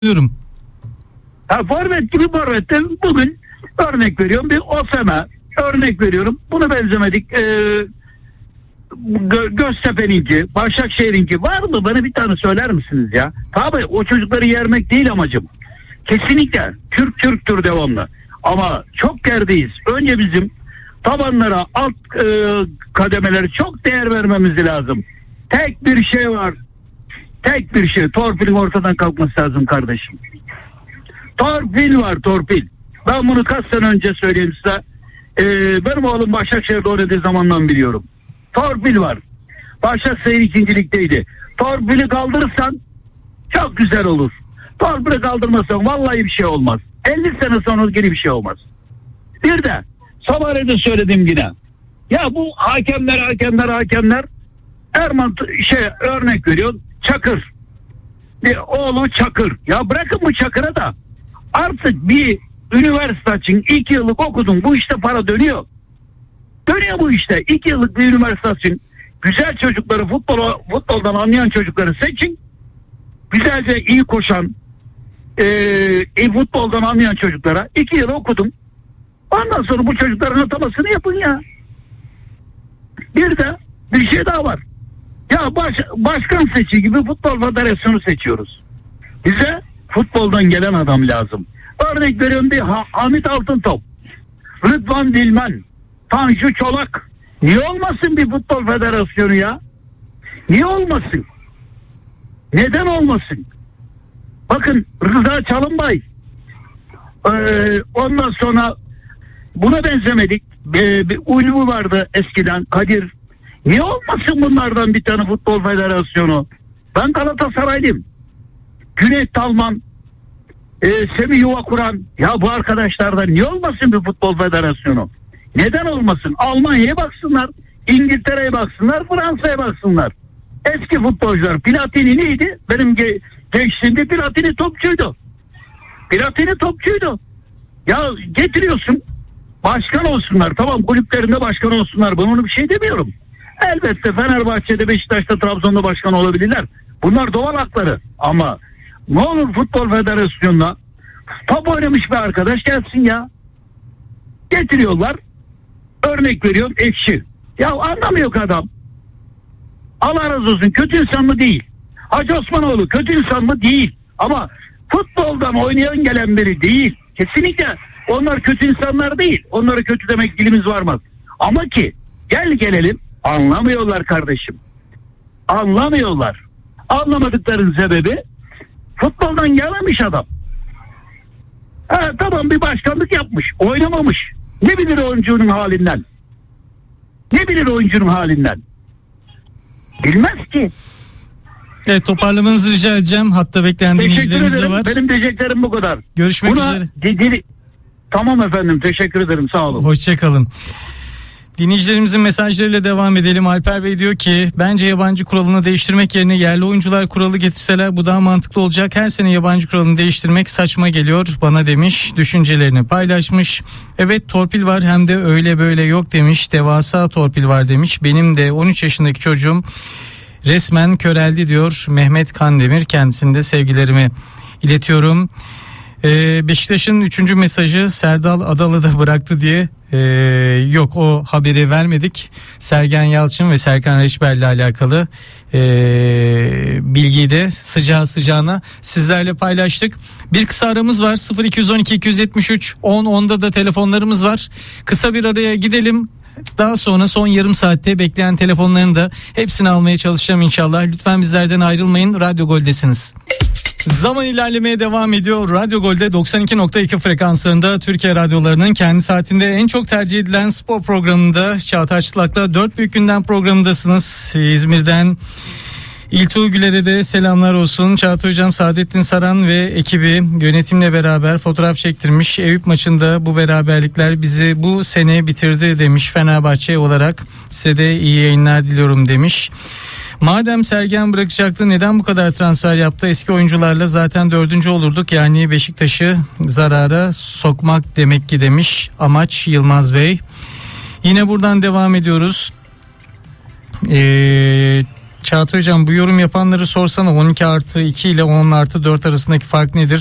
Diyorum. Forvet gibi forvette bugün örnek veriyorum bir Osema, örnek veriyorum. Buna benzemedik. Göztepe'ninki, Başakşehir'inki var mı? Bana bir tane söyler misiniz ya? Tabii o çocukları yermek değil amacım. Kesinlikle Türk devamlı. Ama çok yerdeyiz. Önce bizim tabanlara, alt kademelere çok değer vermemiz lazım. Tek bir şey var. Tek bir şey. Torpilin ortadan kalkması lazım kardeşim. Torpil var, torpil. Ben bunu kaç sene önce söyleyeyim size. Benim oğlum Başakşehir'de oynadığı zamandan biliyorum. Torpil var. Başakşehir ikincilikteydi. Torpili kaldırırsan çok güzel olur. Torpili kaldırmasan vallahi bir şey olmaz. 50 sene sonra geri bir şey olmaz. Bir de sabahleyin söyledim yine. Ya bu hakemler Erman örnek veriyor. Çakır. Oğlu Çakır. Ya bırakın bu Çakır'a da artık bir üniversite için 2 yıllık okudun. Bu işte para dönüyor. Dönüyor bu işte. 2 yıllık bir üniversite için güzel çocukları futboldan anlayan çocukları seçin. Güzelce iyi koşan futboldan anlayan çocuklara 2 yıl okudum. Ondan sonra bu çocukların atamasını yapın ya. Bir de bir şey daha var. Ya başkan seçi gibi futbol federasyonu seçiyoruz. Bize futboldan gelen adam lazım. Örnek veriyorum bir Hamit Altıntop, Rıdvan Dilmen, Tanju Çolak. Niye olmasın bir futbol federasyonu ya? Niye olmasın? Neden olmasın? Bakın Rıza Çalınbay. Ondan sonra buna benzemedik. Bir Ulvi vardı eskiden, Kadir. Niye olmasın bunlardan bir tane futbol federasyonu? Ben Galatasaraylıyım. Cüneyt Talman, Semih Yuvakuran. Ya bu arkadaşlardan niye olmasın bir futbol federasyonu? Neden olmasın? Almanya'ya baksınlar, İngiltere'ye baksınlar, Fransa'ya baksınlar. Eski futbolcular. Platini neydi? Benim gençliğimde Platini topçuydu. Ya getiriyorsun, başkan olsunlar. Tamam, kulüplerinde başkan olsunlar. Ben onu bir şey demiyorum. Elbette Fenerbahçe'de, Beşiktaş'ta, Trabzon'da başkan olabilirler. Bunlar doğal hakları. Ama ne olur futbol federasyonuna top oynamış bir arkadaş gelsin ya. Getiriyorlar. Örnek veriyorum Ekşi. Ya anlamıyor ki adam. Allah razı olsun. Kötü insan mı? Değil. Hacı Osmanoğlu kötü insan mı? Değil. Ama futboldan oynayan gelen biri değil. Kesinlikle onlar kötü insanlar değil. Onlara kötü demek dilimiz varmaz. Ama ki gelelim anlamıyorlar kardeşim. Anlamıyorlar. Anlamadıklarının sebebi futboldan gelmemiş adam. Tamam, bir başkanlık yapmış. Oynamamış. Ne bilir oyuncunun halinden? Bilmez ki. Evet, toparlamanızı rica edeceğim. Hatta bekleyen dinleyicilerimiz de var. Benim diyeceklerim bu kadar. Görüşmek üzere. Tamam efendim, teşekkür ederim, sağ olun. Hoşçakalın. Dinleyicilerimizin mesajlarıyla devam edelim. Alper Bey diyor ki bence yabancı kuralını değiştirmek yerine yerli oyuncular kuralı getirseler bu daha mantıklı olacak. Her sene yabancı kuralını değiştirmek saçma geliyor bana demiş. Düşüncelerini paylaşmış. Evet, torpil var hem de öyle böyle yok demiş. Devasa torpil var demiş. Benim de 13 yaşındaki çocuğum resmen köreldi diyor Mehmet Kandemir. Kendisine de sevgilerimi iletiyorum. Beşiktaş'ın 3. mesajı Serdal Adalı'da bıraktı diye yok, o haberi vermedik. Sergen Yalçın ve Serkan Reçber'le alakalı bilgiyi de sıcağına sizlerle paylaştık. Bir kısa aramız var, 0212 273 10'da da telefonlarımız var. Kısa bir araya gidelim. Daha sonra son yarım saatte bekleyen telefonların da hepsini almaya çalışacağım inşallah. Lütfen bizlerden ayrılmayın. Radyo Gol'desiniz. Zaman ilerlemeye devam ediyor. Radyo Gol'de 92.2 frekanslarında Türkiye radyolarının kendi saatinde en çok tercih edilen spor programında Çağatay Çıtlak'la 4 büyük gündem programındasınız. İzmir'den İltuğ Güler'e de selamlar olsun. Çağatay Hocam, Saadettin Saran ve ekibi yönetimle beraber fotoğraf çektirmiş. Eyüp maçında bu beraberlikler bizi bu sene bitirdi demiş. Fenerbahçe olarak size de iyi yayınlar diliyorum demiş. Madem Sergen bırakacaktı neden bu kadar transfer yaptı? Eski oyuncularla zaten 4. olurduk. Yani Beşiktaş'ı zarara sokmak demek ki demiş Amaç Yılmaz Bey. Yine buradan devam ediyoruz. Çağatay Hocam, bu yorum yapanları sorsana, 12 artı 2 ile 10 artı 4 arasındaki fark nedir?